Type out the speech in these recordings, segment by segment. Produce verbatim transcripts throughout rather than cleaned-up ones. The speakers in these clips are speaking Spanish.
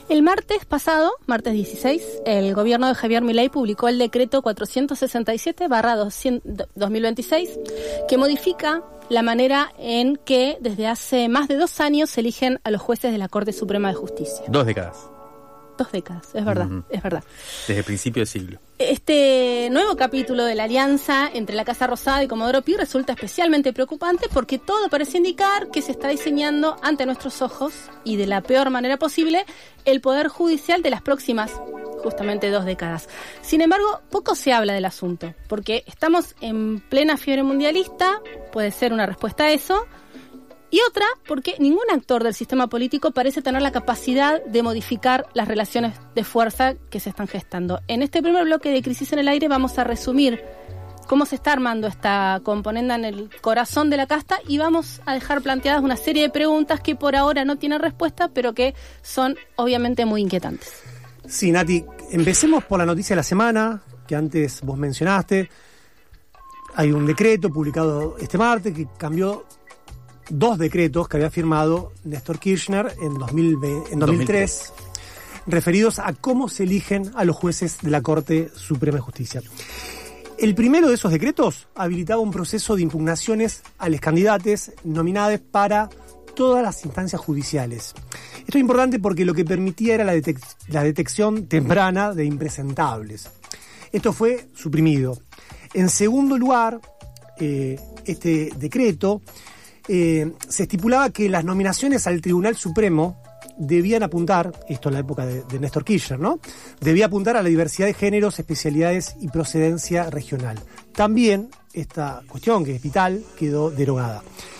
El martes pasado, martes dieciséis, el gobierno de Javier Milei publicó el decreto cuatrocientos sesenta y siete barra dos mil veintiséis, que modifica la manera en que desde hace más de dos años se eligen a los jueces de la Corte Suprema de Justicia. Dos décadas. Dos décadas, es verdad, uh-huh. es verdad. Desde el principio del siglo. Este nuevo capítulo de la alianza entre la Casa Rosada y Comodoro Pi resulta especialmente preocupante porque todo parece indicar que se está diseñando ante nuestros ojos y de la peor manera posible el poder judicial de las próximas justamente dos décadas. Sin embargo, poco se habla del asunto, porque estamos en plena fiebre mundialista, puede ser una respuesta a eso, y otra, porque ningún actor del sistema político parece tener la capacidad de modificar las relaciones de fuerza que se están gestando. En este primer bloque de Crisis en el Aire vamos a resumir cómo se está armando esta componenda en el corazón de la casta y vamos a dejar planteadas una serie de preguntas que por ahora no tienen respuesta, pero que son obviamente muy inquietantes. Sí, Nati, empecemos por la noticia de la semana, que antes vos mencionaste. Hay un decreto publicado este martes que cambió dos decretos que había firmado Néstor Kirchner en, dos mil veinte, en dos mil tres, dos mil tres, referidos a cómo se eligen a los jueces de la Corte Suprema de Justicia. El primero de esos decretos habilitaba un proceso de impugnaciones a los candidatos nominados para todas las instancias judiciales. Esto es importante porque lo que permitía era la, detec- la detección temprana de impresentables. Esto fue suprimido. En segundo lugar, eh, este decreto Eh, se estipulaba que las nominaciones al Tribunal Supremo debían apuntar, esto en la época de, de Néstor Kirchner, ¿no? Debía apuntar a la diversidad de géneros, especialidades y procedencia regional. También esta cuestión, que es vital, quedó derogada.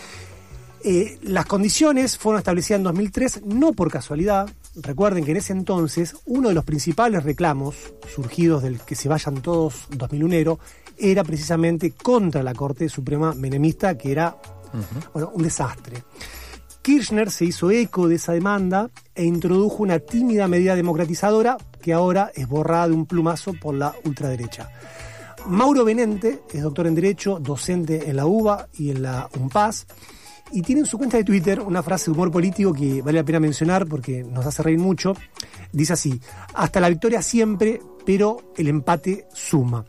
Eh, las condiciones fueron establecidas en dos mil tres, no por casualidad. Recuerden que en ese entonces uno de los principales reclamos surgidos del que se vayan todos dos mil uneros era precisamente contra la Corte Suprema menemista, que era Uh-huh. Bueno, un desastre. Kirchner se hizo eco de esa demanda e introdujo una tímida medida democratizadora que ahora es borrada de un plumazo por la ultraderecha. Mauro Benente es doctor en Derecho, docente en la UBA y en la UNPAS, y tiene en su cuenta de Twitter una frase de humor político que vale la pena mencionar porque nos hace reír mucho. Dice así: hasta la victoria siempre, pero el empate suma.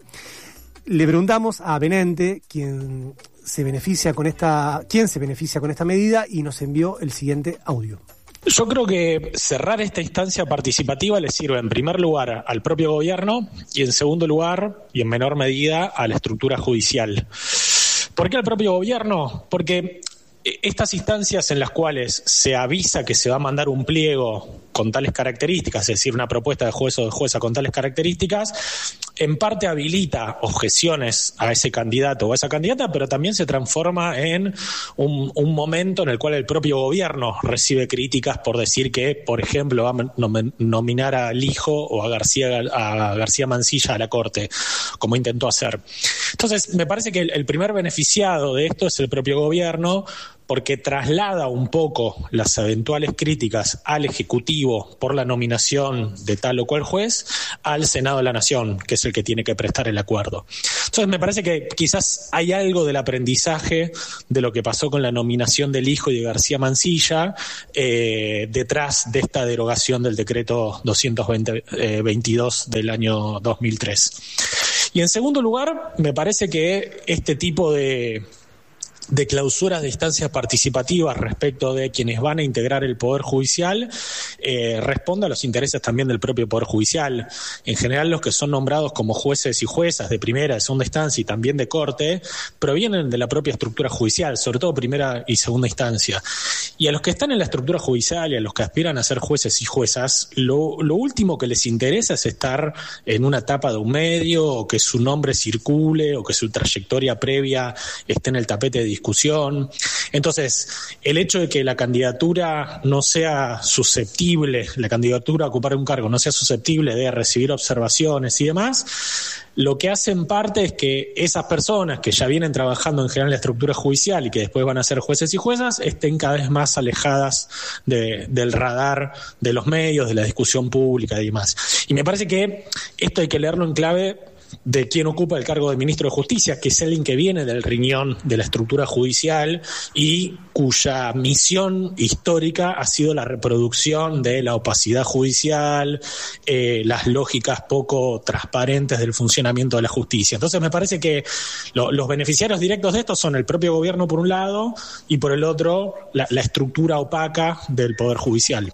Le preguntamos a Benente, quien se beneficia con esta, quién se beneficia con esta medida, y nos envió el siguiente audio. Yo creo que cerrar esta instancia participativa le sirve en primer lugar al propio gobierno y en segundo lugar, y en menor medida, a la estructura judicial. ¿Por qué al propio gobierno? Porque estas instancias en las cuales se avisa que se va a mandar un pliego con tales características, es decir, una propuesta de juez o de jueza con tales características, en parte habilita objeciones a ese candidato o a esa candidata, pero también se transforma en un, un momento en el cual el propio gobierno recibe críticas por decir que, por ejemplo, va a nominar a Lijo o a García, a García Mansilla a la Corte, como intentó hacer. Entonces, me parece que el, el primer beneficiado de esto es el propio gobierno, porque traslada un poco las eventuales críticas al Ejecutivo por la nominación de tal o cual juez al Senado de la Nación, que es el que tiene que prestar el acuerdo. Entonces me parece que quizás hay algo del aprendizaje de lo que pasó con la nominación del Lijo y de García Mansilla eh, detrás de esta derogación del decreto doscientos veintidós del año dos mil tres. Y en segundo lugar, me parece que este tipo de... de clausuras de instancias participativas respecto de quienes van a integrar el Poder Judicial, eh, responde a los intereses también del propio Poder Judicial. En general, los que son nombrados como jueces y juezas de primera, de segunda instancia y también de corte, provienen de la propia estructura judicial, sobre todo primera y segunda instancia. Y a los que están en la estructura judicial y a los que aspiran a ser jueces y juezas, lo, lo último que les interesa es estar en una etapa de un medio, o que su nombre circule, o que su trayectoria previa esté en el tapete de discusión. Entonces, el hecho de que la candidatura no sea susceptible, la candidatura a ocupar un cargo no sea susceptible de recibir observaciones y demás, lo que hace en parte es que esas personas que ya vienen trabajando en general en la estructura judicial y que después van a ser jueces y juezas estén cada vez más alejadas de, del radar de los medios, de la discusión pública y demás. Y me parece que esto hay que leerlo en clave de quién ocupa el cargo de ministro de Justicia, que es alguien que viene del riñón de la estructura judicial y cuya misión histórica ha sido la reproducción de la opacidad judicial, eh, las lógicas poco transparentes del funcionamiento de la justicia. Entonces me parece que lo, los beneficiarios directos de esto son el propio gobierno por un lado y por el otro la, la estructura opaca del Poder Judicial.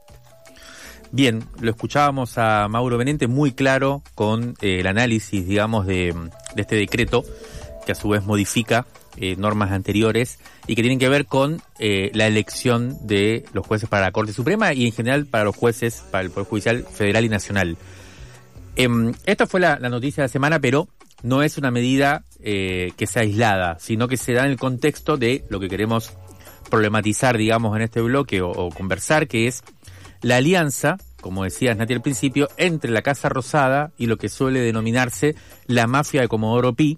Bien, lo escuchábamos a Mauro Benente muy claro con eh, el análisis, digamos, de, de este decreto, que a su vez modifica eh, normas anteriores y que tienen que ver con eh, la elección de los jueces para la Corte Suprema y en general para los jueces, para el Poder Judicial Federal y Nacional. Eh, esta fue la, la noticia de la semana, pero no es una medida eh, que sea aislada, sino que se da en el contexto de lo que queremos problematizar, digamos, en este bloque o, o conversar, que es la alianza, como decías, Nati, al principio, entre la Casa Rosada y lo que suele denominarse la mafia de Comodoro Pi,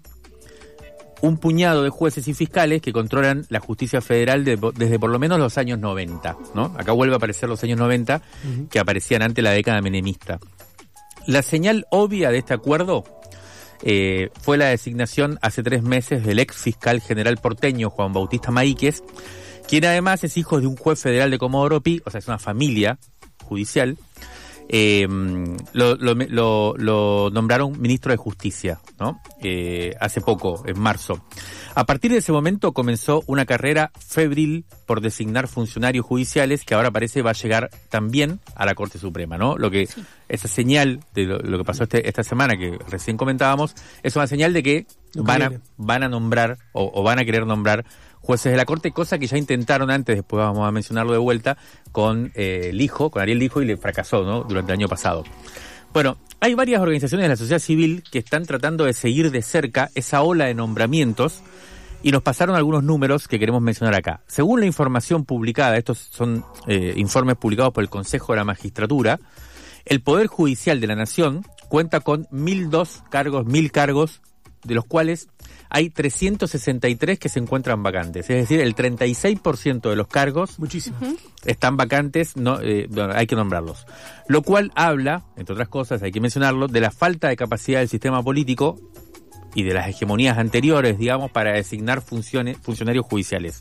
un puñado de jueces y fiscales que controlan la justicia federal de, desde por lo menos los años noventa, ¿no? Acá vuelve a aparecer los años noventa, uh-huh. que aparecían antes de la década menemista. La señal obvia de este acuerdo eh, fue la designación hace tres meses del ex fiscal general porteño Juan Bautista Maíquez, quien además es hijo de un juez federal de Comodoro Pi, o sea, es una familia judicial. Eh, lo, lo, lo, lo nombraron ministro de Justicia, ¿no? Eh, hace poco, en marzo. A partir de ese momento comenzó una carrera febril por designar funcionarios judiciales que ahora parece va a llegar también a la Corte Suprema, ¿no? Lo que, sí. Esa señal de lo, lo que pasó este, esta semana que recién comentábamos, es una señal de que van a, van a nombrar o, o van a querer nombrar jueces de la Corte, cosa que ya intentaron antes, después vamos a mencionarlo de vuelta, con eh, Lijo, con Ariel Lijo, y le fracasó, ¿no? Durante el año pasado. Bueno, hay varias organizaciones de la sociedad civil que están tratando de seguir de cerca esa ola de nombramientos y nos pasaron algunos números que queremos mencionar acá. Según la información publicada, estos son eh, informes publicados por el Consejo de la Magistratura, el Poder Judicial de la Nación cuenta con mil dos cargos, mil cargos, de los cuales hay trescientos sesenta y tres que se encuentran vacantes. Es decir, el treinta y seis por ciento de los cargos Muchísimo. están vacantes, no, eh, hay que nombrarlos. Lo cual habla, entre otras cosas, hay que mencionarlo, de la falta de capacidad del sistema político y de las hegemonías anteriores, digamos, para designar funciones, funcionarios judiciales.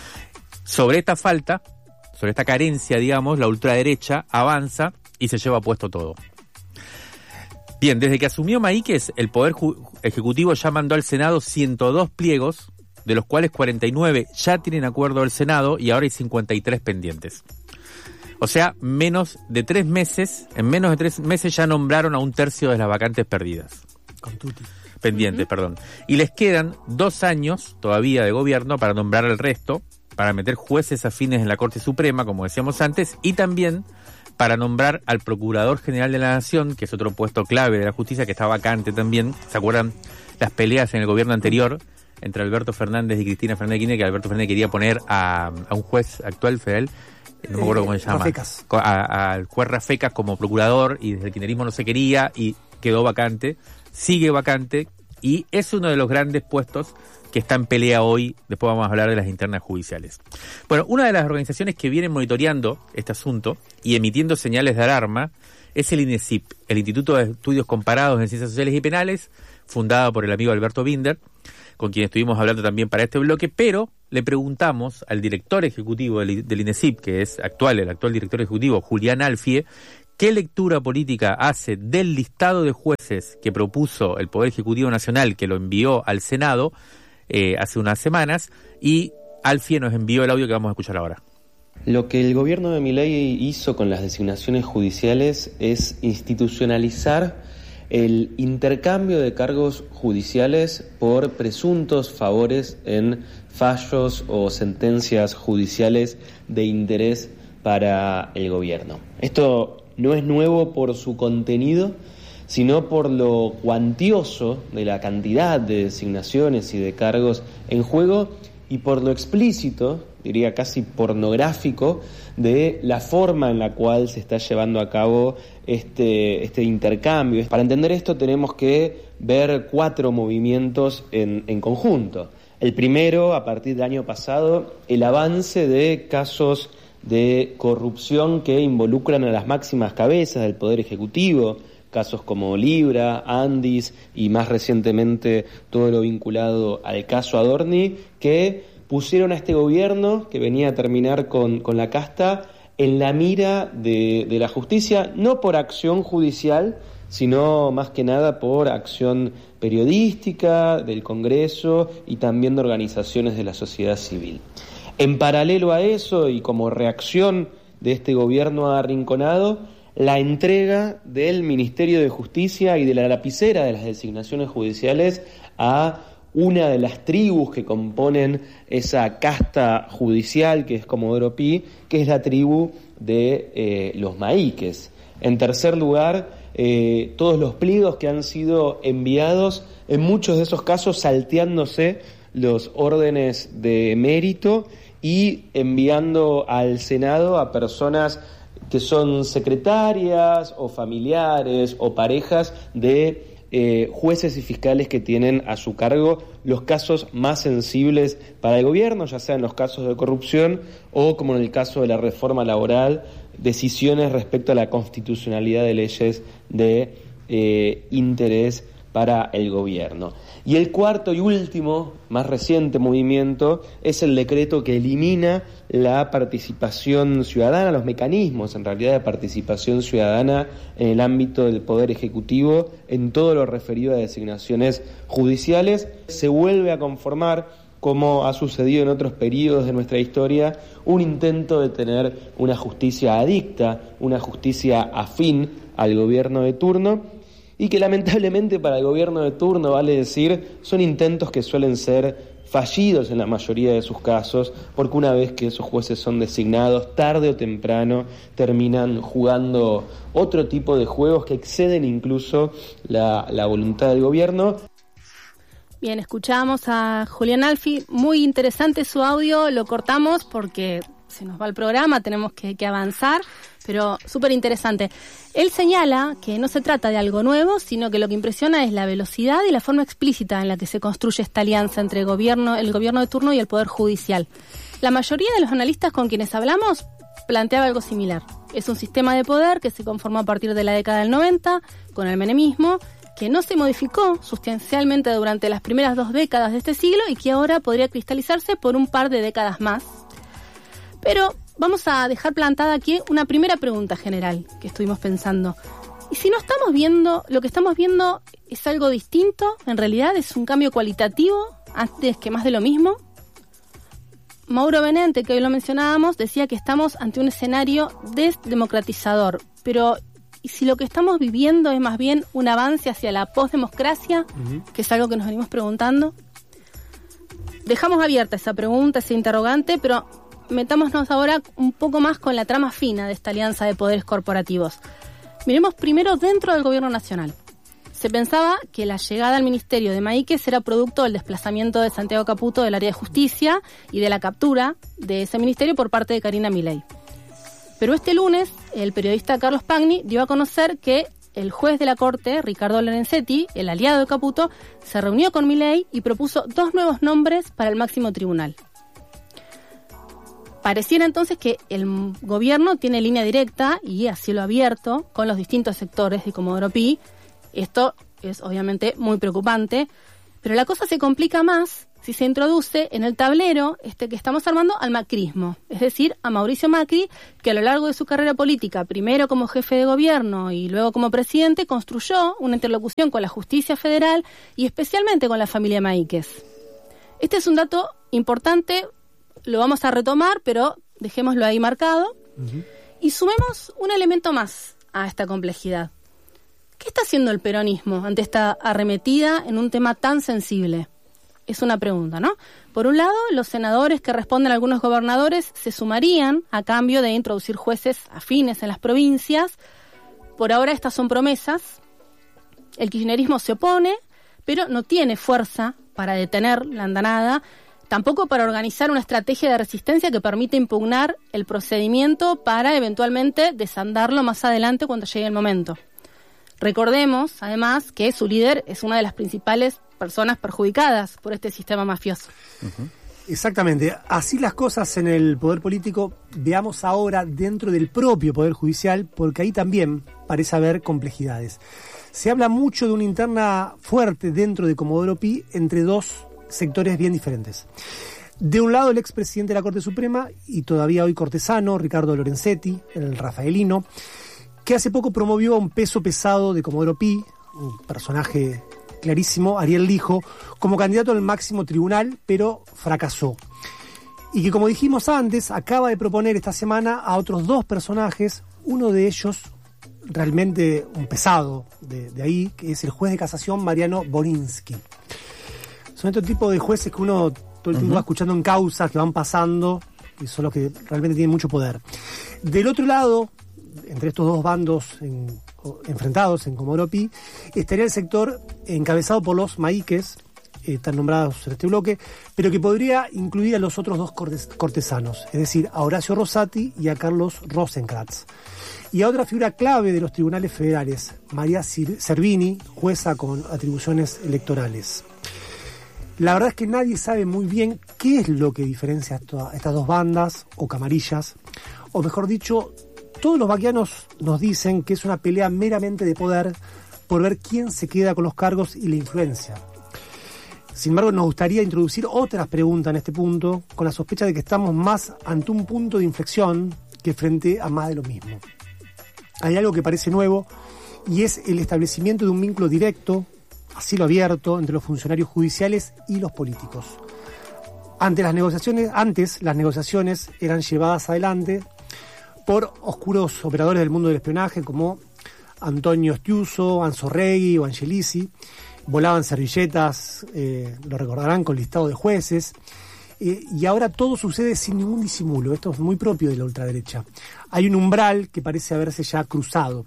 Sobre esta falta, sobre esta carencia, digamos, la ultraderecha avanza y se lleva puesto todo. Bien, desde que asumió Maíquez, el Poder Ejecutivo ya mandó al Senado ciento dos pliegos, de los cuales cuarenta y nueve ya tienen acuerdo del Senado y ahora hay cincuenta y tres pendientes. O sea, menos de tres meses, en menos de tres meses ya nombraron a un tercio de las vacantes perdidas. Con tutti. Pendientes, uh-huh. perdón. Y les quedan dos años todavía de gobierno para nombrar al resto, para meter jueces afines en la Corte Suprema, como decíamos antes, y también para nombrar al Procurador General de la Nación, que es otro puesto clave de la justicia, que está vacante también. ¿Se acuerdan las peleas en el gobierno anterior entre Alberto Fernández y Cristina Fernández de Kirchner, que Alberto Fernández quería poner a, a un juez actual federal, no me acuerdo cómo se llama, Rafecas. A, al juez Rafecas como procurador, y desde el kirchnerismo no se quería y quedó vacante, sigue vacante, y es uno de los grandes puestos que está en pelea hoy. Después vamos a hablar de las internas judiciales. Bueno, una de las organizaciones que vienen monitoreando este asunto y emitiendo señales de alarma es el INESIP, el Instituto de Estudios Comparados en Ciencias Sociales y Penales, fundado por el amigo Alberto Binder, con quien estuvimos hablando también para este bloque, pero le preguntamos al director ejecutivo del, del INESIP, que es actual, el actual director ejecutivo, Julián Alfie, qué lectura política hace del listado de jueces que propuso el Poder Ejecutivo Nacional, que lo envió al Senado Eh, hace unas semanas, y Alfie nos envió el audio que vamos a escuchar ahora. Lo que el gobierno de Milei hizo con las designaciones judiciales es institucionalizar el intercambio de cargos judiciales por presuntos favores en fallos o sentencias judiciales de interés para el gobierno. Esto no es nuevo por su contenido, sino por lo cuantioso de la cantidad de designaciones y de cargos en juego y por lo explícito, diría casi pornográfico, de la forma en la cual se está llevando a cabo este, este intercambio. Para entender esto tenemos que ver cuatro movimientos en, en conjunto. El primero, a partir del año pasado, el avance de casos de corrupción que involucran a las máximas cabezas del Poder Ejecutivo, casos como Libra, Andis y más recientemente todo lo vinculado al caso Adorni, que pusieron a este gobierno que venía a terminar con, con la casta en la mira de, de la justicia, no por acción judicial, sino más que nada por acción periodística, del Congreso y también de organizaciones de la sociedad civil. En paralelo a eso y como reacción de este gobierno arrinconado, la entrega del Ministerio de Justicia y de la lapicera de las designaciones judiciales a una de las tribus que componen esa casta judicial que es Comodoro Pi, que es la tribu de eh, los maíques. En tercer lugar, eh, todos los pliegos que han sido enviados, en muchos de esos casos salteándose los órdenes de mérito y enviando al Senado a personas que son secretarias o familiares o parejas de eh, jueces y fiscales que tienen a su cargo los casos más sensibles para el gobierno, ya sean los casos de corrupción o, como en el caso de la reforma laboral, decisiones respecto a la constitucionalidad de leyes de eh, interés para el gobierno. Y el cuarto y último, más reciente movimiento, es el decreto que elimina la participación ciudadana, los mecanismos en realidad de participación ciudadana en el ámbito del Poder Ejecutivo, en todo lo referido a designaciones judiciales. Se vuelve a conformar, como ha sucedido en otros periodos de nuestra historia, un intento de tener una justicia adicta, una justicia afín al gobierno de turno, y que lamentablemente para el gobierno de turno, vale decir, son intentos que suelen ser fallidos en la mayoría de sus casos, porque una vez que esos jueces son designados, tarde o temprano terminan jugando otro tipo de juegos que exceden incluso la, la voluntad del gobierno. Bien, escuchamos a Julián Alfi, muy interesante su audio, lo cortamos porque se nos va el programa, tenemos que, que avanzar, pero súper interesante. Él señala que no se trata de algo nuevo, sino que lo que impresiona es la velocidad y la forma explícita en la que se construye esta alianza entre el gobierno, el gobierno de turno y el Poder Judicial. La mayoría de los analistas con quienes hablamos planteaba algo similar. Es un sistema de poder que se conformó a partir de la década del noventa, con el menemismo, que no se modificó sustancialmente durante las primeras dos décadas de este siglo y que ahora podría cristalizarse por un par de décadas más. Pero vamos a dejar plantada aquí una primera pregunta general que estuvimos pensando. ¿Y si no estamos viendo, lo que estamos viendo es algo distinto? ¿En realidad es un cambio cualitativo antes que más de lo mismo? Mauro Benente, que hoy lo mencionábamos, decía que estamos ante un escenario desdemocratizador. Pero ¿y si lo que estamos viviendo es más bien un avance hacia la postdemocracia? Uh-huh. Que es algo que nos venimos preguntando. Dejamos abierta esa pregunta, ese interrogante, pero metámonos ahora un poco más con la trama fina de esta alianza de poderes corporativos. Miremos primero dentro del gobierno nacional. Se pensaba que la llegada al Ministerio de Maíquez era producto del desplazamiento de Santiago Caputo del área de justicia y de la captura de ese ministerio por parte de Karina Milei. Pero este lunes, el periodista Carlos Pagni dio a conocer que el juez de la Corte, Ricardo Lorenzetti, el aliado de Caputo, se reunió con Milei y propuso dos nuevos nombres para el máximo tribunal. Pareciera entonces que el gobierno tiene línea directa y a cielo abierto con los distintos sectores de Comodoro Pi. Esto es obviamente muy preocupante, pero la cosa se complica más si se introduce en el tablero este que estamos armando al macrismo, es decir, a Mauricio Macri, que a lo largo de su carrera política, primero como jefe de gobierno y luego como presidente, construyó una interlocución con la justicia federal y especialmente con la familia Maíquez. Este es un dato importante. Lo vamos a retomar, pero dejémoslo ahí marcado. Uh-huh. Y sumemos un elemento más a esta complejidad. ¿Qué está haciendo el peronismo ante esta arremetida en un tema tan sensible? Es una pregunta, ¿no? Por un lado, los senadores que responden a algunos gobernadores se sumarían a cambio de introducir jueces afines en las provincias. Por ahora estas son promesas. El kirchnerismo se opone, pero no tiene fuerza para detener la andanada, tampoco para organizar una estrategia de resistencia que permita impugnar el procedimiento para eventualmente desandarlo más adelante cuando llegue el momento. Recordemos, además, que su líder es una de las principales personas perjudicadas por este sistema mafioso. Uh-huh. Exactamente. Así las cosas en el poder político, veamos ahora dentro del propio poder judicial, porque ahí también parece haber complejidades. Se habla mucho de una interna fuerte dentro de Comodoro Pi entre dos sectores bien diferentes. De un lado, el expresidente de la Corte Suprema y todavía hoy cortesano, Ricardo Lorenzetti, el rafaelino, que hace poco promovió a un peso pesado de Comodoro Pi, un personaje clarísimo, Ariel Lijo, como candidato al máximo tribunal, pero fracasó. Y que, como dijimos antes, acaba de proponer esta semana a otros dos personajes, uno de ellos realmente un pesado de, de ahí, que es el juez de casación Mariano Borinsky. Son estos tipos de jueces que uno todo el tiempo uh-huh. va escuchando en causas que van pasando y son los que realmente tienen mucho poder. Del otro lado, entre estos dos bandos en, enfrentados en Comodoro Pi, estaría el sector encabezado por los maiques, eh, están nombrados en este bloque, pero que podría incluir a los otros dos cortes, cortesanos, es decir, a Horacio Rosati y a Carlos Rosenkrantz. Y a otra figura clave de los tribunales federales, María Servini, jueza con atribuciones electorales. La verdad es que nadie sabe muy bien qué es lo que diferencia a estas dos bandas o camarillas, o mejor dicho, todos los vaquianos nos dicen que es una pelea meramente de poder por ver quién se queda con los cargos y la influencia. Sin embargo, nos gustaría introducir otras preguntas en este punto, con la sospecha de que estamos más ante un punto de inflexión que frente a más de lo mismo. Hay algo que parece nuevo y es el establecimiento de un vínculo directo, a cielo abierto, entre los funcionarios judiciales y los políticos. Ante las negociaciones, antes las negociaciones eran llevadas adelante por oscuros operadores del mundo del espionaje como Antonio Estiuso, Anzorregui o Angelici. Volaban servilletas, eh, lo recordarán, con listado de jueces. Eh, y ahora todo sucede sin ningún disimulo. Esto es muy propio de la ultraderecha. Hay un umbral que parece haberse ya cruzado.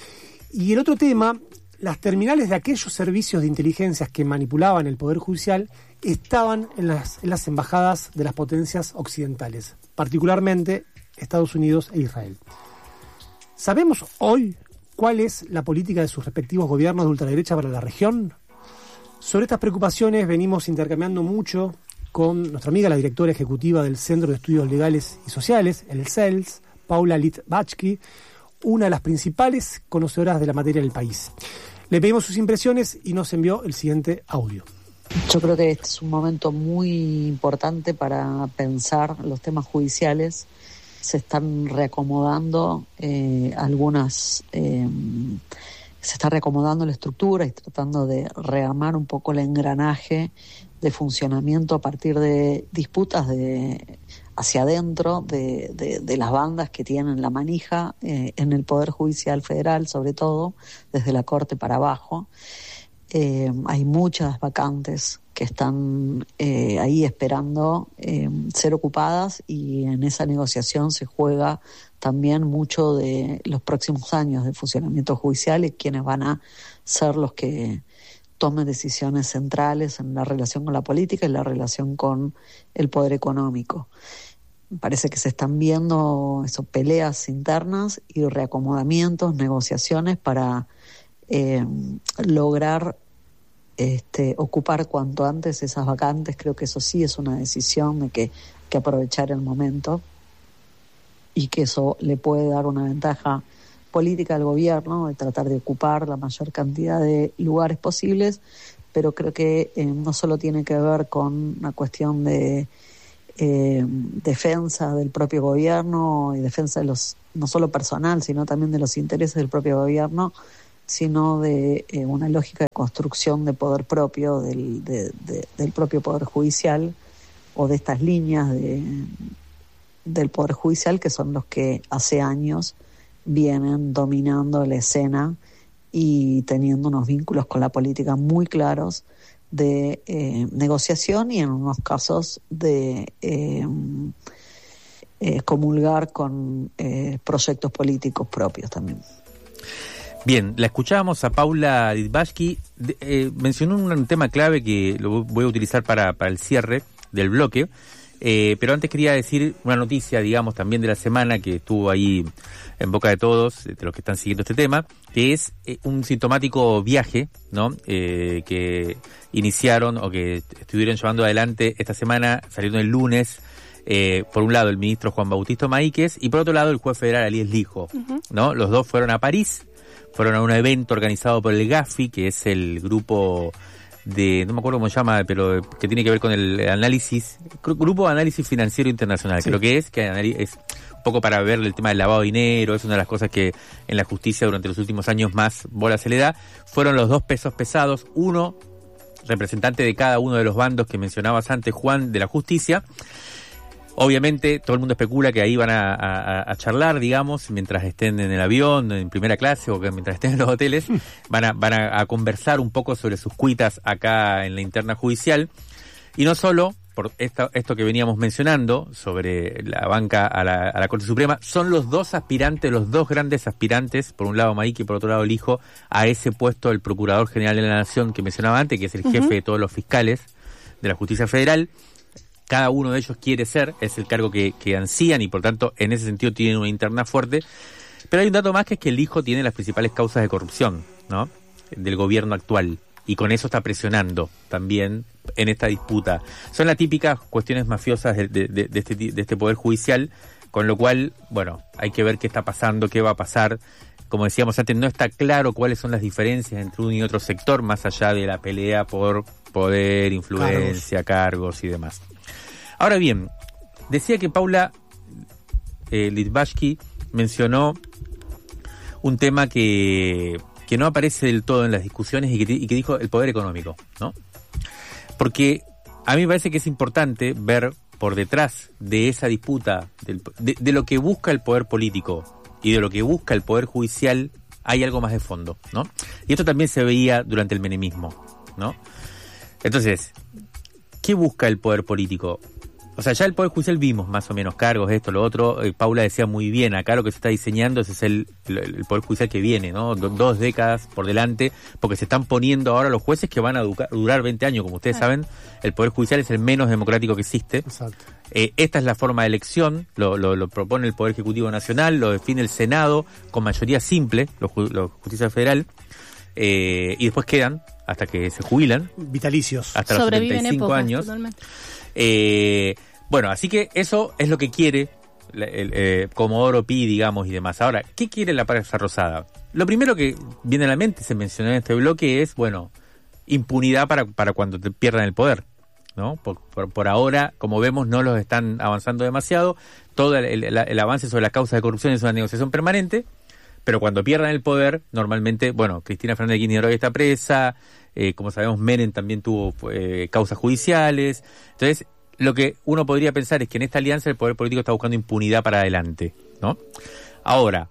Y el otro tema, las terminales de aquellos servicios de inteligencia que manipulaban el Poder Judicial estaban en las, en las embajadas de las potencias occidentales, particularmente Estados Unidos e Israel. ¿Sabemos hoy cuál es la política de sus respectivos gobiernos de ultraderecha para la región? Sobre estas preocupaciones venimos intercambiando mucho con nuestra amiga, la directora ejecutiva del Centro de Estudios Legales y Sociales, el C E L S, Paula Litvachky, una de las principales conocedoras de la materia del país. Le pedimos sus impresiones y nos envió el siguiente audio. Yo creo que este es un momento muy importante para pensar los temas judiciales. Se están reacomodando eh, algunas, eh, se está reacomodando la estructura y tratando de rearmar un poco el engranaje de funcionamiento a partir de disputas de hacia adentro de, de, de las bandas que tienen la manija eh, en el Poder Judicial Federal, sobre todo, desde la Corte para abajo. Eh, hay muchas vacantes que están eh, ahí esperando eh, ser ocupadas y en esa negociación se juega también mucho de los próximos años de funcionamiento judicial y quienes van a ser los que tomen decisiones centrales en la relación con la política y la relación con el poder económico. Me parece que se están viendo eso, peleas internas y reacomodamientos, negociaciones para eh, lograr este, ocupar cuanto antes esas vacantes. Creo que eso sí es una decisión de que hay que aprovechar el momento y que eso le puede dar una ventaja política al gobierno de tratar de ocupar la mayor cantidad de lugares posibles, pero creo que eh, no solo tiene que ver con una cuestión de eh, defensa del propio gobierno y defensa de los, no solo personal, sino también de los intereses del propio gobierno, sino de eh, una lógica de construcción de poder propio del, de, de, del propio Poder Judicial o de estas líneas de, del Poder Judicial que son los que hace años vienen dominando la escena y teniendo unos vínculos con la política muy claros de eh, negociación y en unos casos de eh, eh, comulgar con eh, proyectos políticos propios también. Bien, la escuchábamos a Paula Litvachky, eh, mencionó un tema clave que lo voy a utilizar para, para el cierre del bloque, Eh, pero antes quería decir una noticia, digamos, también de la semana que estuvo ahí en boca de todos, de los que están siguiendo este tema, que es eh, un sintomático viaje, ¿no? Eh, que iniciaron o que estuvieron llevando adelante esta semana, salieron el lunes, eh, por un lado el ministro Juan Bautista Maíquez y por otro lado el juez federal Elías Lijo, uh-huh. ¿no? Los dos fueron a París, fueron a un evento organizado por el GAFI, que es el grupo de, no me acuerdo cómo se llama, pero que tiene que ver con el análisis, Grupo de Análisis Financiero Internacional, sí. Creo que es, que es un poco para ver el tema del lavado de dinero, es una de las cosas que en la justicia durante los últimos años más bola se le da. Fueron los dos pesos pesados, uno representante de cada uno de los bandos que mencionabas antes, Juan, de la justicia. Obviamente todo el mundo especula que ahí van a, a, a charlar, digamos, mientras estén en el avión, en primera clase o que mientras estén en los hoteles, van a, van a, a conversar un poco sobre sus cuitas acá en la interna judicial. Y no solo por esto, esto que veníamos mencionando sobre la banca a la, a la Corte Suprema, son los dos aspirantes, los dos grandes aspirantes, por un lado Maíquez y por otro lado el hijo, a ese puesto del Procurador General de la Nación que mencionaba antes, que es el jefe uh-huh. de todos los fiscales de la Justicia Federal. Cada uno de ellos quiere ser, es el cargo que, que ansían y por tanto en ese sentido tienen una interna fuerte. Pero hay un dato más, que es que el hijo tiene las principales causas de corrupción, ¿no? Del gobierno actual, y con eso está presionando también en esta disputa. Son las típicas cuestiones mafiosas de, de, de, de, este, de este poder judicial, con lo cual, bueno, hay que ver qué está pasando, qué va a pasar. Como decíamos antes, no está claro cuáles son las diferencias entre un y otro sector, más allá de la pelea por poder, influencia, cargos, cargos y demás. Ahora bien, decía que Paula eh, Litvashky mencionó un tema que, que no aparece del todo en las discusiones y que, y que dijo el poder económico, ¿no? Porque a mí me parece que es importante ver por detrás de esa disputa, del, de, de lo que busca el poder político y de lo que busca el poder judicial, hay algo más de fondo, ¿no? Y esto también se veía durante el menemismo, ¿no? Entonces, ¿qué busca el poder político? O sea, ya el Poder Judicial vimos más o menos cargos, esto, lo otro. Eh, Paula decía muy bien, acá lo que se está diseñando ese es el, el, el Poder Judicial que viene, ¿no? Do, dos décadas por delante, porque se están poniendo ahora los jueces que van a duca, durar veinte años. Como ustedes saben, el Poder Judicial es el menos democrático que existe. Exacto. Eh, esta es la forma de elección, lo, lo, lo propone el Poder Ejecutivo Nacional, lo define el Senado con mayoría simple, los, los Justicia Federal, eh, y después quedan hasta que se jubilan. Vitalicios. Hasta los setenta y cinco épocas, años. Totalmente. Eh, bueno, así que eso es lo que quiere el, el, eh, Comodoro Pi, digamos, y demás. Ahora, ¿qué quiere la prensa rosada? Lo primero que viene a la mente, se mencionó en este bloque, es, bueno, impunidad para, para cuando te pierdan el poder, ¿no? Por, por, por ahora, como vemos, no los están avanzando demasiado. Todo el, el, el avance sobre las causas de corrupción es una negociación permanente, pero cuando pierdan el poder, normalmente, bueno, Cristina Fernández de Kirchner hoy está presa, eh, como sabemos, Menem también tuvo eh, causas judiciales. Entonces, lo que uno podría pensar es que en esta alianza el poder político está buscando impunidad para adelante, ¿no? Ahora,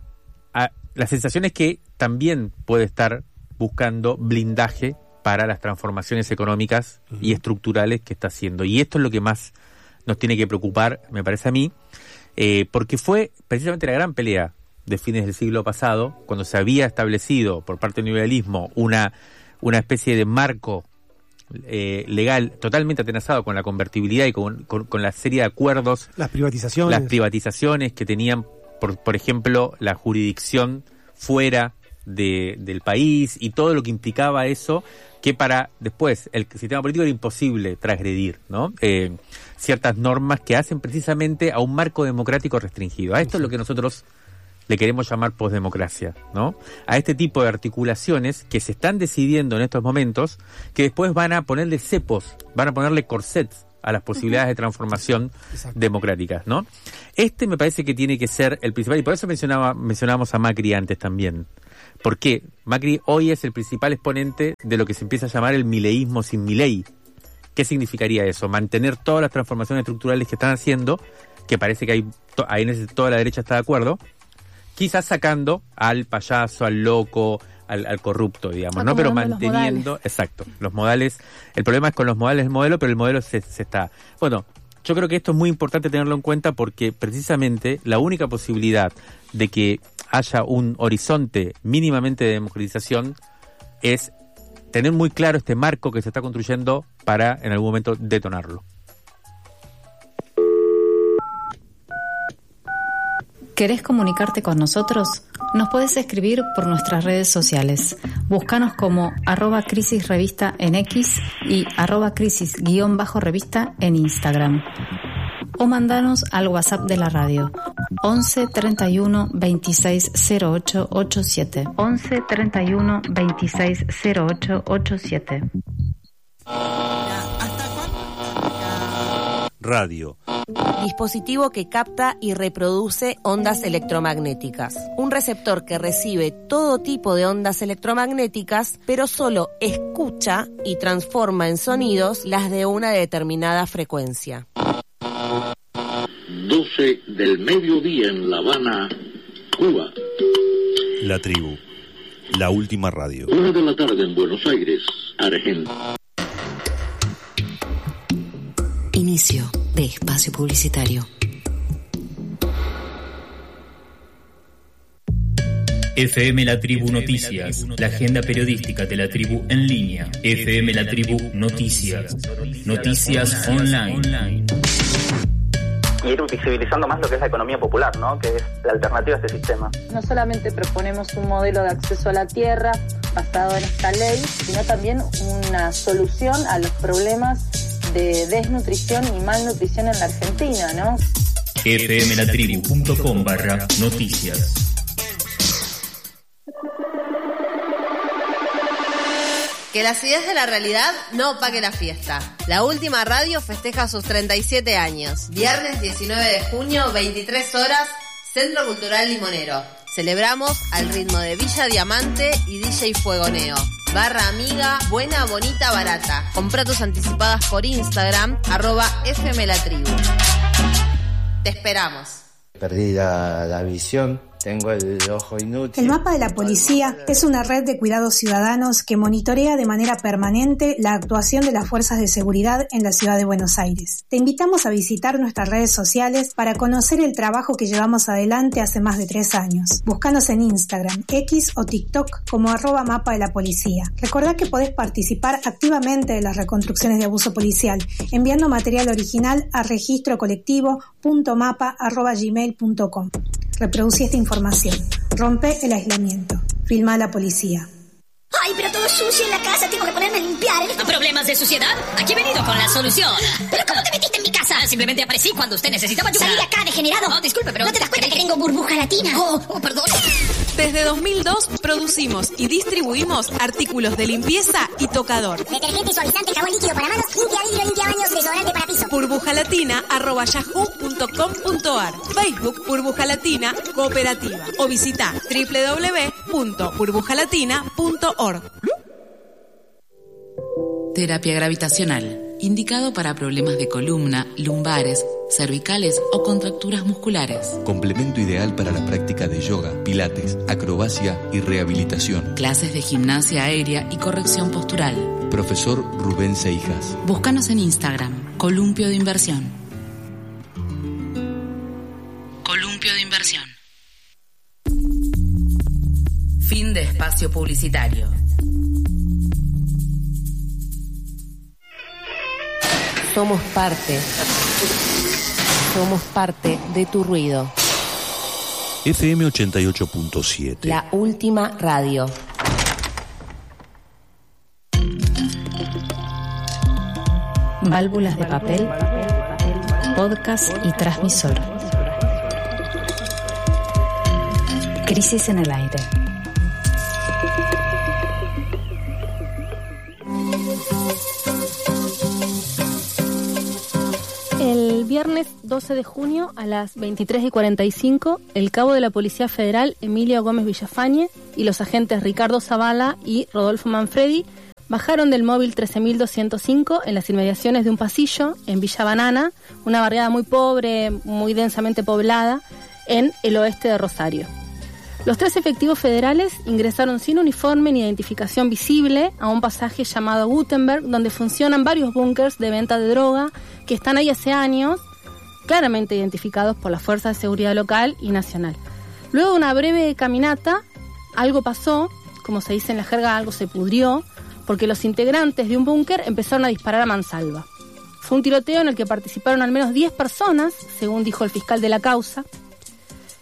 a, la sensación es que también puede estar buscando blindaje para las transformaciones económicas uh-huh. y estructurales que está haciendo. Y esto es lo que más nos tiene que preocupar, me parece a mí, eh, porque fue precisamente la gran pelea de fines del siglo pasado, cuando se había establecido por parte del neoliberalismo una, una especie de marco eh, legal totalmente atenazado con la convertibilidad y con, con, con la serie de acuerdos. Las privatizaciones. Las privatizaciones que tenían, por, por ejemplo, la jurisdicción fuera de, del país y todo lo que implicaba eso, que para después el sistema político era imposible transgredir, ¿no? Eh, ciertas normas que hacen precisamente a un marco democrático restringido. A esto es lo que nosotros le queremos llamar posdemocracia, ¿no? A este tipo de articulaciones que se están decidiendo en estos momentos, que después van a ponerle cepos, van a ponerle corsets a las posibilidades de transformación Exacto. democráticas, ¿no? Este me parece que tiene que ser el principal, y por eso mencionaba, mencionábamos a Macri antes también. ¿Por qué? Macri hoy es el principal exponente de lo que se empieza a llamar el mileísmo sin Milei. ¿Qué significaría eso? Mantener todas las transformaciones estructurales que están haciendo, que parece que hay, ahí en ese, toda la derecha está de acuerdo, quizás sacando al payaso, al loco, al, al corrupto, digamos, ¿no? Pero manteniendo, los exacto, los modales. El problema es con los modales del modelo, pero el modelo se, se está... Bueno, yo creo que esto es muy importante tenerlo en cuenta porque precisamente la única posibilidad de que haya un horizonte mínimamente de democratización es tener muy claro este marco que se está construyendo para en algún momento detonarlo. ¿Querés comunicarte con nosotros? Nos podés escribir por nuestras redes sociales. Búscanos como arroba crisis revista en X y arroba crisis guión bajo revista en Instagram. O mandanos al WhatsApp de la radio once treinta y uno veintiséis cero ocho ochenta y siete. once treinta y uno veintiséis cero ocho ochenta y siete. Radio. Dispositivo que capta y reproduce ondas electromagnéticas. Un receptor que recibe todo tipo de ondas electromagnéticas, pero solo escucha y transforma en sonidos las de una determinada frecuencia. doce del mediodía en La Habana, Cuba. La Tribu. La última radio. Una de la tarde en Buenos Aires, Argentina. Inicio de espacio publicitario. F M La Tribu Noticias, la agenda periodística de la tribu en línea. F M La Tribu Noticias, noticias online. Y ir visibilizando más lo que es la economía popular, ¿no? Que es la alternativa a este sistema. No solamente proponemos un modelo de acceso a la tierra basado en esta ley, sino también una solución a los problemas de desnutrición y malnutrición en la Argentina, ¿no? F M La Tribu punto com barra noticias. Que la acidez de la realidad no opaque la fiesta. La última radio festeja sus treinta y siete años. Viernes diecinueve de junio, veintitrés horas, Centro Cultural Limonero. Celebramos al ritmo de Villa Diamante y D J Fuegoneo. Barra amiga, buena, bonita, barata. Compra tus anticipadas por Instagram, arroba F M La Tribu. Te esperamos. Perdí la, la visión. Tengo el ojo inútil. El Mapa de la Policía es una red de cuidados ciudadanos que monitorea de manera permanente la actuación de las fuerzas de seguridad en la ciudad de Buenos Aires. Te invitamos a visitar nuestras redes sociales para conocer el trabajo que llevamos adelante hace más de tres años. Búscanos en Instagram, X o TikTok como arroba Mapa de la Policía. Recordá que podés participar activamente de las reconstrucciones de abuso policial enviando material original a registro colectivo punto mapa arroba gmail punto com. Reproducí esta información. Rompe el aislamiento. Filma a la policía. Ay, pero todo sucio en la casa, tengo que ponerme a limpiar. ¿Problemas de suciedad? Aquí he venido con la solución. ¿Pero cómo te metiste en mi casa? Simplemente aparecí cuando usted necesitaba ayuda. Salí de acá, degenerado. No, disculpe, pero... ¿No te das cuenta que tengo burbuja latina? Oh, oh, perdón. Desde dos mil dos producimos y distribuimos artículos de limpieza y tocador. Detergente, suavizante, jabón líquido para manos, limpia vidrio, limpia baños, desodorante para piso. burbujalatina arroba yahoo punto com punto ar. Facebook Burbuja Latina Cooperativa. O visita doble u doble u doble u punto burbujalatina punto org. Terapia gravitacional, indicado para problemas de columna, lumbares, cervicales o contracturas musculares. Complemento ideal para la práctica de yoga, pilates, acrobacia y rehabilitación. Clases de gimnasia aérea y corrección postural. Profesor Rubén Seijas. Búscanos en Instagram, Columpio de Inversión. Columpio de Inversión. Fin de espacio publicitario. Somos parte. Somos parte de tu ruido. F M ochenta y ocho punto siete. La última radio. Válvulas de papel, podcast y transmisor. Crisis en el aire. El viernes doce de junio a las veintitrés y cuarenta y cinco, el cabo de la Policía Federal, Emilio Gómez Villafañe, y los agentes Ricardo Zavala y Rodolfo Manfredi bajaron del móvil trece mil doscientos cinco en las inmediaciones de un pasillo en Villa Banana, una barriada muy pobre, muy densamente poblada, en el oeste de Rosario. Los tres efectivos federales ingresaron sin uniforme ni identificación visible a un pasaje llamado Gutenberg, donde funcionan varios búnkers de venta de droga que están ahí hace años, claramente identificados por las fuerzas de seguridad local y nacional. Luego de una breve caminata, algo pasó, como se dice en la jerga, algo se pudrió, porque los integrantes de un búnker empezaron a disparar a mansalva. Fue un tiroteo en el que participaron al menos diez personas, según dijo el fiscal de la causa.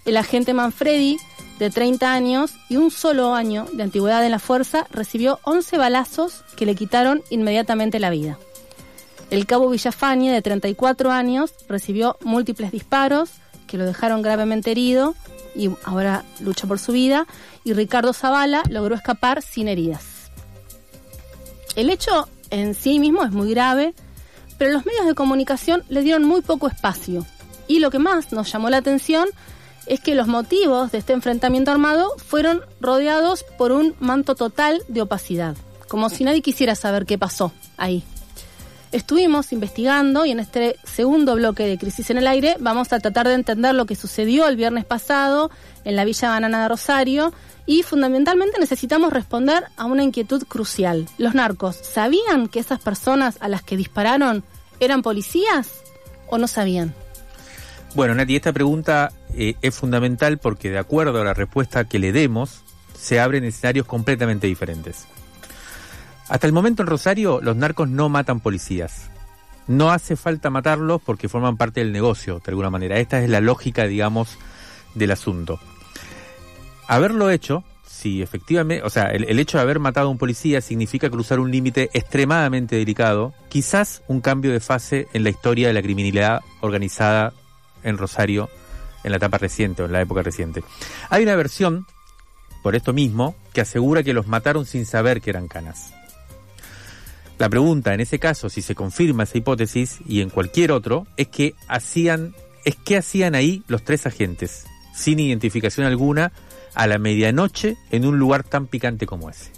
El agente Manfredi, de treinta años y un solo año de antigüedad en la fuerza, recibió once balazos que le quitaron inmediatamente la vida. El cabo Villafañe, de treinta y cuatro años, recibió múltiples disparos que lo dejaron gravemente herido y ahora lucha por su vida. Y Ricardo Zavala logró escapar sin heridas. El hecho en sí mismo es muy grave, pero los medios de comunicación le dieron muy poco espacio. Y lo que más nos llamó la atención es que los motivos de este enfrentamiento armado fueron rodeados por un manto total de opacidad, como si nadie quisiera saber qué pasó ahí. Estuvimos investigando y en este segundo bloque de Crisis en el Aire vamos a tratar de entender lo que sucedió el viernes pasado en la Villa Banana de Rosario y fundamentalmente necesitamos responder a una inquietud crucial. ¿Los narcos sabían que esas personas a las que dispararon eran policías o no sabían? Bueno, Nati, esta pregunta eh, es fundamental porque de acuerdo a la respuesta que le demos, se abren escenarios completamente diferentes. Hasta el momento en Rosario, los narcos no matan policías. No hace falta matarlos porque forman parte del negocio, de alguna manera. Esta es la lógica, digamos, del asunto. Haberlo hecho, si efectivamente, o sea, el, el hecho de haber matado a un policía significa cruzar un límite extremadamente delicado, quizás un cambio de fase en la historia de la criminalidad organizada en Rosario en la etapa reciente o en la época reciente. Hay una versión, por esto mismo, que asegura que los mataron sin saber que eran canas. La pregunta, en ese caso, si se confirma esa hipótesis, y en cualquier otro, es que hacían, es qué hacían ahí los tres agentes, sin identificación alguna, a la medianoche, en un lugar tan picante como ese.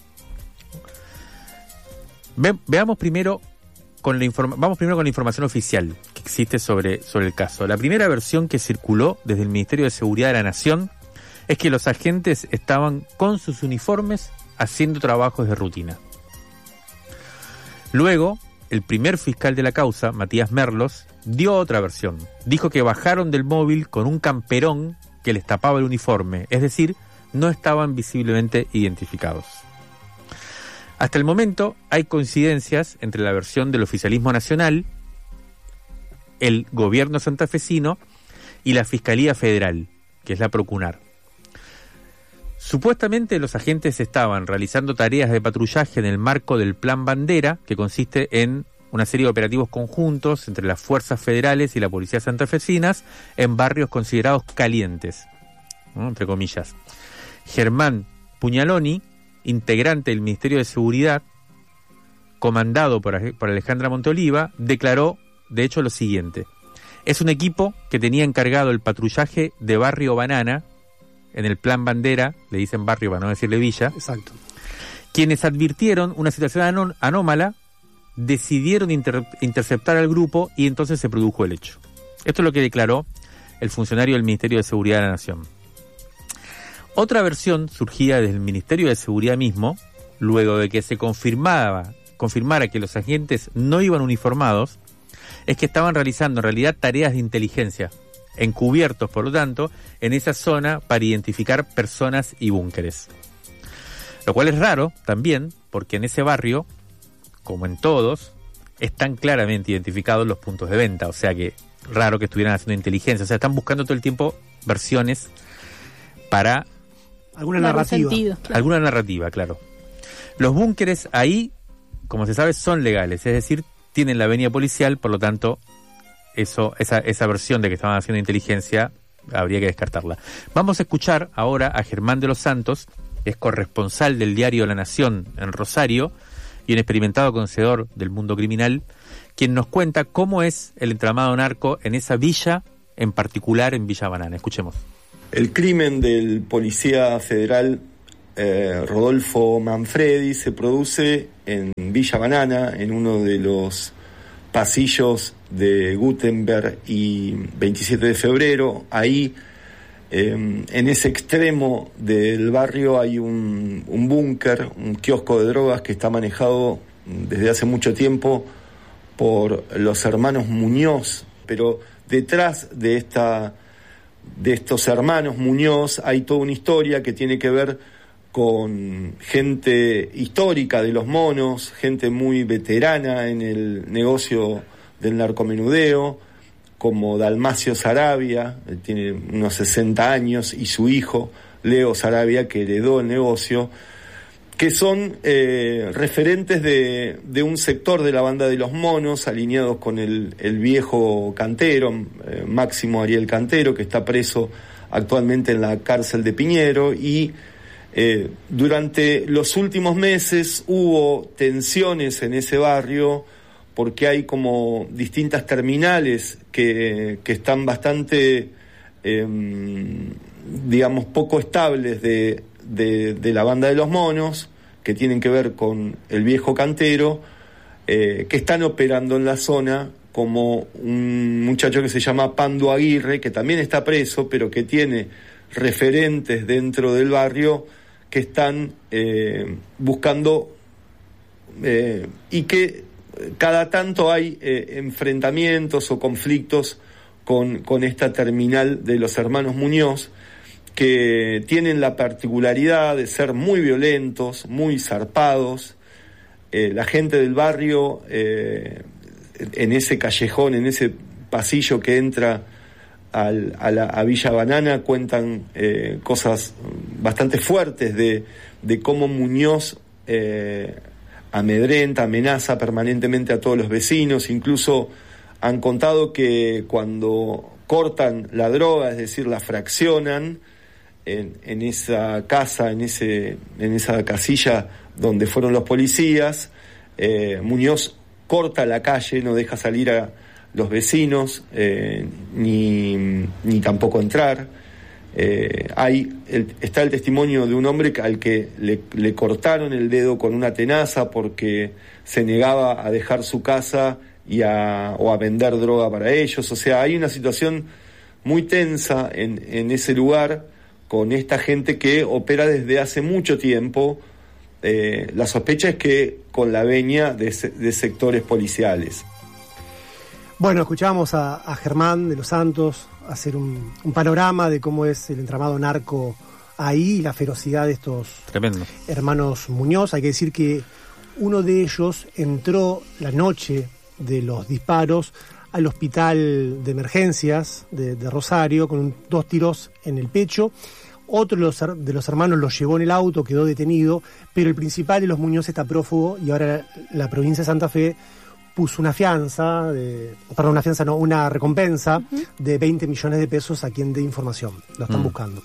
Ve, veamos primero con la informa- vamos primero con la información oficial que existe sobre, sobre el caso. La primera versión que circuló desde el Ministerio de Seguridad de la Nación es que los agentes estaban con sus uniformes haciendo trabajos de rutina. Luego, el primer fiscal de la causa, Matías Merlos, dio otra versión. Dijo que bajaron del móvil con un camperón que les tapaba el uniforme, es decir, no estaban visiblemente identificados. Hasta el momento hay coincidencias entre la versión del oficialismo nacional, el gobierno santafesino y la Fiscalía Federal, que es la Procunar. Supuestamente los agentes estaban realizando tareas de patrullaje en el marco del Plan Bandera, que consiste en una serie de operativos conjuntos entre las fuerzas federales y la policía santafesinas en barrios considerados calientes, ¿no?, entre comillas. Germán Puñaloni, integrante del Ministerio de Seguridad, comandado por, por Alejandra Monteoliva, declaró, de hecho, lo siguiente: es un equipo que tenía encargado el patrullaje de Barrio Banana, en el Plan Bandera, le dicen barrio para no decirle villa. Exacto. Quienes advirtieron una situación anó- anómala, decidieron inter- interceptar al grupo y entonces se produjo el hecho. Esto es lo que declaró el funcionario del Ministerio de Seguridad de la Nación. Otra versión surgía desde el Ministerio de Seguridad mismo, luego de que se confirmaba, confirmara que los agentes no iban uniformados, es que estaban realizando en realidad tareas de inteligencia, encubiertos, por lo tanto, en esa zona para identificar personas y búnkeres. Lo cual es raro también, porque en ese barrio, como en todos, están claramente identificados los puntos de venta, o sea que raro que estuvieran haciendo inteligencia, o sea, están buscando todo el tiempo versiones para... Alguna narrativa. Sentido, claro. Alguna narrativa, claro. Los búnkeres ahí, como se sabe, son legales, es decir, tienen la venia policial, por lo tanto... Eso, esa, esa versión de que estaban haciendo inteligencia habría que descartarla. Vamos a escuchar ahora a Germán de los Santos, que es corresponsal del diario La Nación en Rosario y un experimentado conocedor del mundo criminal, quien nos cuenta cómo es el entramado narco en esa villa, en particular en Villa Banana. Escuchemos. El crimen del policía federal eh, Rodolfo Manfredi se produce en Villa Banana, en uno de los pasillos de Gutenberg y veintisiete de febrero. Ahí, eh, en ese extremo del barrio, hay un, un búnker, un kiosco de drogas que está manejado desde hace mucho tiempo por los hermanos Muñoz, pero detrás de esta de estos hermanos Muñoz hay toda una historia que tiene que ver con gente histórica de los monos, gente muy veterana en el negocio del narcomenudeo, como Dalmacio Sarabia, él tiene unos sesenta años, y su hijo, Leo Sarabia, que heredó el negocio, que son eh, referentes de, de un sector de la banda de los monos, alineados con el, el viejo Cantero, eh, Máximo Ariel Cantero, que está preso actualmente en la cárcel de Piñero, y eh, durante los últimos meses hubo tensiones en ese barrio, porque hay como distintas terminales que, que están bastante, eh, digamos, poco estables de, de, de la banda de los monos, que tienen que ver con el viejo Cantero, eh, que están operando en la zona, como un muchacho que se llama Pando Aguirre, que también está preso, pero que tiene referentes dentro del barrio que están eh, buscando eh, y que cada tanto hay eh, enfrentamientos o conflictos con, con esta terminal de los hermanos Muñoz, que tienen la particularidad de ser muy violentos, muy zarpados. Eh, la gente del barrio, eh, en ese callejón, en ese pasillo que entra al, a, la, a Villa Banana, cuentan eh, cosas bastante fuertes de, de cómo Muñoz eh, amedrenta, amenaza permanentemente a todos los vecinos. Incluso han contado que cuando cortan la droga, es decir, la fraccionan en, en esa casa, en ese en esa casilla donde fueron los policías, eh, Muñoz corta la calle, no deja salir a los vecinos, eh, ni, ni tampoco entrar. Eh, hay el, está el testimonio de un hombre al que le, le cortaron el dedo con una tenaza porque se negaba a dejar su casa y a, o a vender droga para ellos. O sea, hay una situación muy tensa en, en ese lugar con esta gente que opera desde hace mucho tiempo. Eh, la sospecha es que con la venia de, de sectores policiales. Bueno, escuchábamos a, a Germán de los Santos hacer un, un panorama de cómo es el entramado narco ahí y la ferocidad de estos Tremendo. hermanos Muñoz. Hay que decir que uno de ellos entró la noche de los disparos al hospital de emergencias de, de Rosario con un, dos tiros en el pecho. Otro de los, de los hermanos lo llevó en el auto, quedó detenido, pero el principal de los Muñoz está prófugo y ahora la, la provincia de Santa Fe puso una fianza, de, perdón, una fianza no, una recompensa uh-huh. de veinte millones de pesos a quien dé información. Lo están mm. buscando.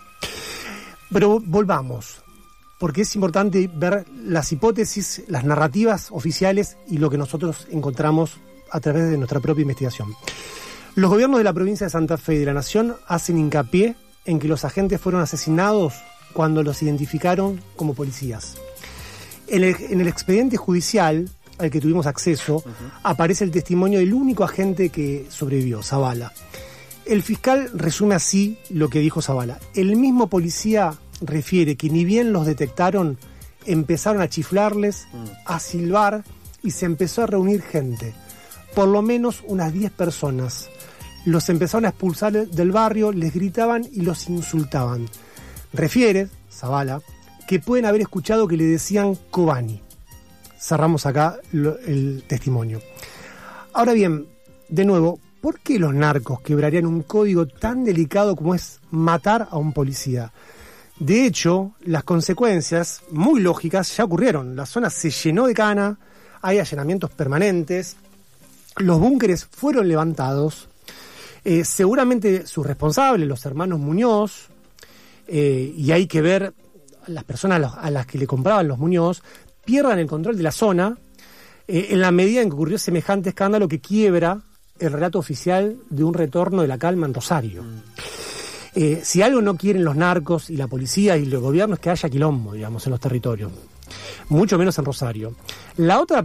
Pero volvamos, porque es importante ver las hipótesis, las narrativas oficiales y lo que nosotros encontramos a través de nuestra propia investigación. Los gobiernos de la provincia de Santa Fe y de la Nación hacen hincapié en que los agentes fueron asesinados cuando los identificaron como policías. En el, en el expediente judicial al que tuvimos acceso, uh-huh. aparece el testimonio del único agente que sobrevivió, Zavala. El fiscal resume así lo que dijo Zavala. El mismo policía refiere que ni bien los detectaron, empezaron a chiflarles, uh-huh. a silbar y se empezó a reunir gente. Por lo menos unas diez personas. Los empezaron a expulsar del barrio, les gritaban y los insultaban. Refiere, Zavala, que pueden haber escuchado que le decían Kobani. Cerramos acá lo, el testimonio. Ahora bien, de nuevo, ¿por qué los narcos quebrarían un código tan delicado como es matar a un policía? De hecho, las consecuencias muy lógicas ya ocurrieron. La zona se llenó de cana, hay allanamientos permanentes, los búnkeres fueron levantados, eh, seguramente sus responsables, los hermanos Muñoz, eh, y hay que ver las personas a las que le compraban los Muñoz, pierdan el control de la zona eh, en la medida en que ocurrió semejante escándalo que quiebra el relato oficial de un retorno de la calma en Rosario. Mm. Eh, si algo no quieren los narcos y la policía y los gobiernos es que haya quilombo, digamos, en los territorios. Mucho menos en Rosario. La otra